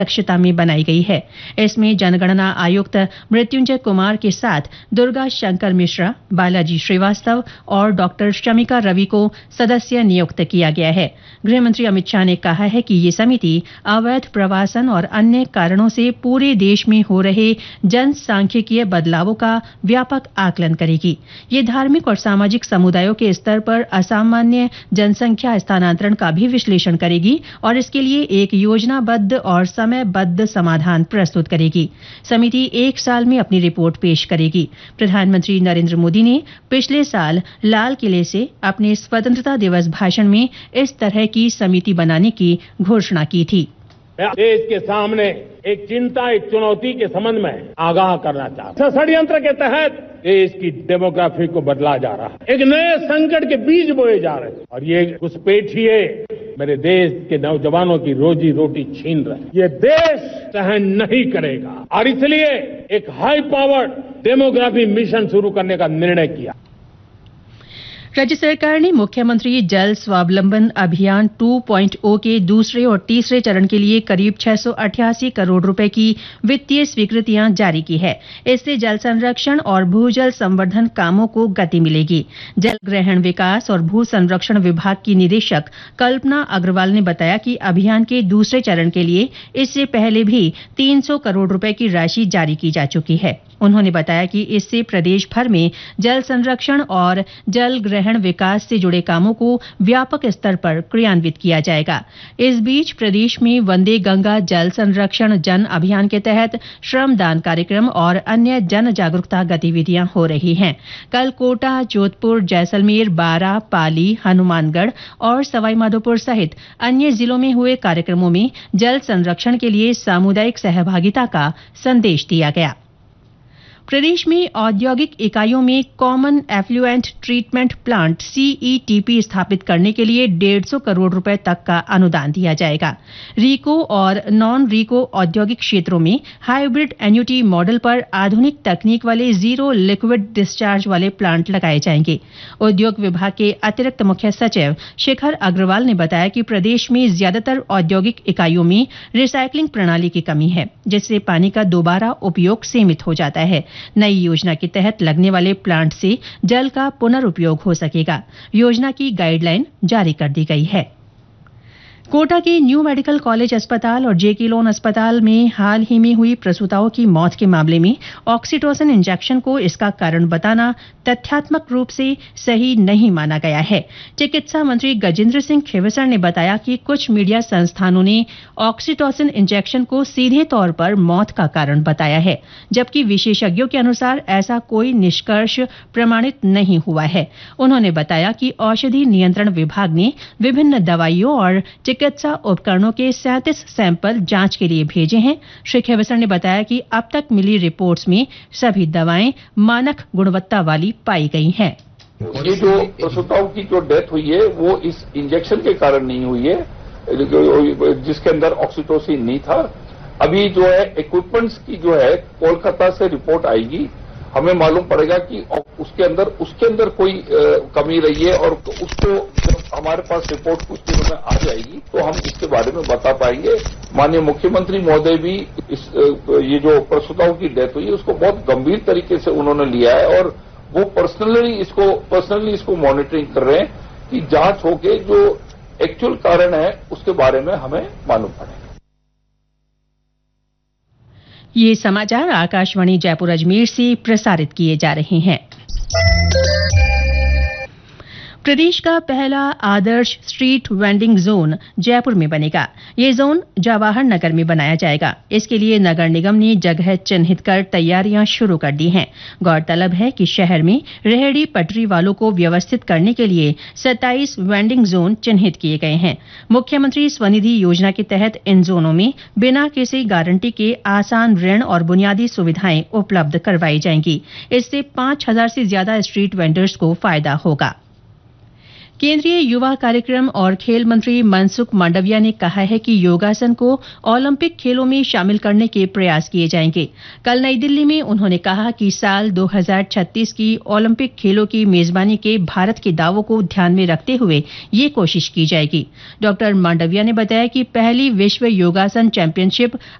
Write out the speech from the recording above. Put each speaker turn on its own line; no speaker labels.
अध्यक्षता में बनाई गई है। इसमें जनगणना आयुक्त मृत्युंजय कुमार के साथ दुर्गा शंकर मिश्रा, बालाजी श्रीवास्तव और डॉक्टर शमिका रवि को सदस्य नियुक्त किया गया है। गृहमंत्री अमित शाह ने कहा है कि ये समिति अवैध प्रवासन और अन्य कारणों से पूरे देश में हो रहे जनसांख्यिकीय बदलावों का व्यापक आकलन करेगी। ये धार्मिक और सामाजिक समुदायों के स्तर पर असामान्य जनसंख्या स्थानांतरण का भी विश्लेषण करेगी और इसके लिए एक योजनाबद्ध और समयबद्ध समाधान प्रस्तुत करेगी। समिति 1 साल में अपनी रिपोर्ट पेश करेगी। प्रधानमंत्री नरेंद्र मोदी ने पिछले साल लाल किले से अपने स्वतंत्रता दिवस भाषण में इस तरह की समिति बनाने की घोषणा की थी।
देश के सामने एक चिंता, एक चुनौती के संबंध में आगाह करना चाहता हूं। षड्यंत्र के तहत देश की डेमोग्राफी को बदला जा रहा है, एक नए संकट के बीज बोए जा रहे हैं और ये घुसपैठिए मेरे देश के नौजवानों की रोजी रोटी छीन रहे हैं। ये देश सहन नहीं करेगा और इसलिए एक हाई पावर्ड डेमोग्राफी मिशन शुरू करने का निर्णय किया।
राज्य सरकार ने मुख्यमंत्री जल स्वावलंबन अभियान 2.0 के दूसरे और तीसरे चरण के लिए करीब 688 करोड़ रुपए की वित्तीय स्वीकृतियां जारी की है। इससे जल संरक्षण और भूजल संवर्धन कामों को गति मिलेगी। जल ग्रहण विकास और भू संरक्षण विभाग की निदेशक कल्पना अग्रवाल ने बताया कि अभियान के दूसरे चरण के लिए इससे पहले भी 300 करोड़ रुपए की राशि जारी की जा चुकी है। उन्होंने बताया कि इससे प्रदेश भर में जल संरक्षण और जल ग्रहण विकास से जुड़े कामों को व्यापक स्तर पर क्रियान्वित किया जाएगा। इस बीच प्रदेश में वंदे गंगा जल संरक्षण जन अभियान के तहत श्रमदान कार्यक्रम और अन्य जन जागरूकता गतिविधियां हो रही हैं। कल कोटा, जोधपुर, जैसलमेर, बारां, पाली, हनुमानगढ़ और सवाईमाधोपुर सहित अन्य जिलों में हुए कार्यक्रमों में जल संरक्षण के लिए सामुदायिक सहभागिता का संदेश दिया गया। प्रदेश में औद्योगिक इकाइयों में common effluent treatment plant CETP स्थापित करने के लिए 150 करोड़ रुपए तक का अनुदान दिया जाएगा। रीको और नॉन रीको औद्योगिक क्षेत्रों में हाइब्रिड एन्युटी मॉडल पर आधुनिक तकनीक वाले जीरो लिक्विड डिस्चार्ज वाले प्लांट लगाए जाएंगे। उद्योग विभाग के अतिरिक्त मुख्य सचिव शिखर अग्रवाल ने बताया कि प्रदेश में ज्यादातर औद्योगिक इकाइयों में रिसाइकलिंग प्रणाली की कमी है, जिससे पानी का दोबारा उपयोग सीमित हो जाता है। नई योजना के तहत लगने वाले प्लांट से जल का पुनर्उपयोग हो सकेगा। योजना की गाइडलाइन जारी कर दी गई है। कोटा के न्यू मेडिकल कॉलेज अस्पताल और जेके लोन अस्पताल में हाल ही में हुई प्रसूताओं की मौत के मामले में ऑक्सीटोसिन इंजेक्शन को इसका कारण बताना तथ्यात्मक रूप से सही नहीं माना गया है। चिकित्सा मंत्री गजेंद्र सिंह खेवसर ने बताया कि कुछ मीडिया संस्थानों ने ऑक्सीटोसिन इंजेक्शन को सीधे तौर पर मौत का कारण बताया है, जबकि विशेषज्ञों के अनुसार ऐसा कोई निष्कर्ष प्रमाणित नहीं हुआ है। उन्होंने बताया कि औषधि नियंत्रण विभाग ने विभिन्न दवाइयों और चिकित्सा उपकरणों के 37 सैंपल जांच के लिए भेजे हैं। श्री खेवसर ने बताया कि अब तक मिली रिपोर्ट्स में सभी दवाएं मानक गुणवत्ता वाली पाई गई हैं।
ये जो प्रसूताओं की जो डेथ हुई है वो इस इंजेक्शन के कारण नहीं हुई है, जिसके अंदर ऑक्सीटोसिन नहीं था। अभी जो है इक्विपमेंट्स की जो है कोलकाता से रिपोर्ट आएगी, हमें मालूम पड़ेगा कि उसके अंदर कोई कमी रही है और उसको जब हमारे पास रिपोर्ट कुछ दिनों में आ जाएगी तो हम इसके बारे में बता पाएंगे। माननीय मुख्यमंत्री महोदय भी ये जो प्रसूताओं की डेथ हुई है उसको बहुत गंभीर तरीके से उन्होंने लिया है और वो पर्सनली इसको मॉनिटरिंग कर रहे हैं कि जांच होके जो एक्चुअल कारण है उसके बारे में हमें मालूम पड़ेगा।
ये समाचार आकाशवाणी जयपुर अजमेर से प्रसारित किए जा रहे हैं। प्रदेश का पहला आदर्श स्ट्रीट वेंडिंग जोन जयपुर में बनेगा। ये जोन जवाहर नगर में बनाया जाएगा। इसके लिए नगर निगम ने जगह चिन्हित कर तैयारियां शुरू कर दी हैं। गौरतलब है कि शहर में रेहड़ी पटरी वालों को व्यवस्थित करने के लिए 27 वेंडिंग जोन चिन्हित किए गए हैं। मुख्यमंत्री स्वनिधि योजना के तहत इन जोनों में बिना किसी गारंटी के आसान ऋण और बुनियादी सुविधाएं उपलब्ध करवाई जाएंगी। इससे 5000 से ज्यादा स्ट्रीट वेंडर्स को फायदा होगा। केंद्रीय युवा कार्यक्रम और खेल मंत्री मनसुख मांडविया ने कहा है कि योगासन को ओलंपिक खेलों में शामिल करने के प्रयास किए जाएंगे। कल नई दिल्ली में उन्होंने कहा कि साल 2036 की ओलंपिक खेलों की मेजबानी के भारत के दावों को ध्यान में रखते हुए ये कोशिश की जाएगी। डॉ मांडविया ने बताया कि पहली विश्व योगासन चैंपियनशिप